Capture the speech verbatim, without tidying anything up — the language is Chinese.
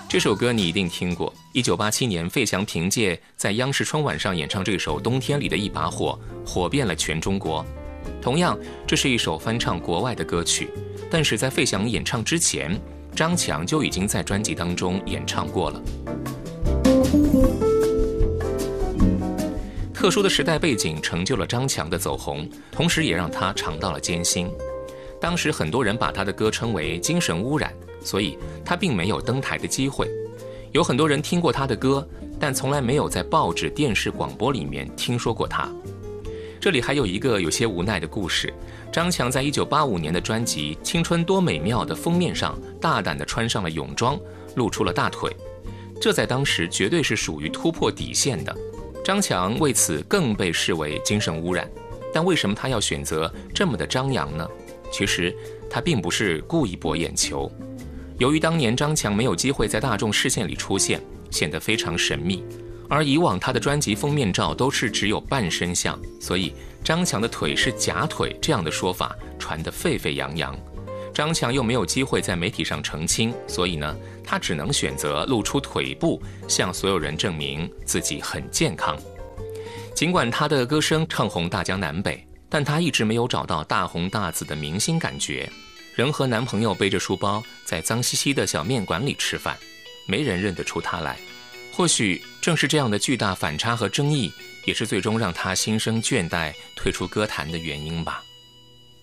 这首歌你一定听过，一九八七年费翔凭借在央视春晚上演唱这首《冬天里的一把火》，火遍了全中国。同样，这是一首翻唱国外的歌曲，但是在费翔演唱之前，张强就已经在专辑当中演唱过了。特殊的时代背景成就了张强的走红，同时也让他尝到了艰辛。当时很多人把他的歌称为精神污染，所以他并没有登台的机会。有很多人听过他的歌，但从来没有在报纸、电视、广播里面听说过他。这里还有一个有些无奈的故事，张强在一九八五年的专辑《青春多美妙》的封面上大胆地穿上了泳装，露出了大腿，这在当时绝对是属于突破底线的。张强为此更被视为精神污染，但为什么他要选择这么的张扬呢？其实他并不是故意博眼球，由于当年张强没有机会在大众视线里出现，显得非常神秘，而以往他的专辑封面照都是只有半身像，所以张强的腿是假腿这样的说法传得沸沸扬扬。张强又没有机会在媒体上澄清，所以呢，他只能选择露出腿部，向所有人证明自己很健康。尽管他的歌声唱红大江南北，但她一直没有找到大红大紫的明星感觉，仍和男朋友背着书包在脏兮兮的小面馆里吃饭，没人认得出她来。或许正是这样的巨大反差和争议，也是最终让她心生倦怠退出歌坛的原因吧。